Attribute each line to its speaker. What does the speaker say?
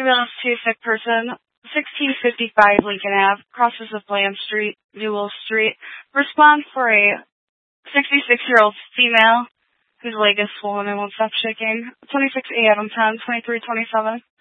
Speaker 1: Female to sick person, 1655 Lincoln Ave, crosses of Bland Street, Newell Street. Respond for a 66-year-old female whose leg is swollen and won't stop shaking. 26 A. Adam 10, 2327.